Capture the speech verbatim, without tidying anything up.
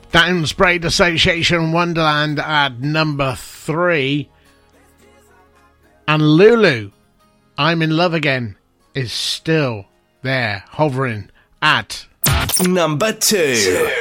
Downsbraid Association Wonderland at number three. And Lulu, I'm in Love Again, is still there, hovering at number two.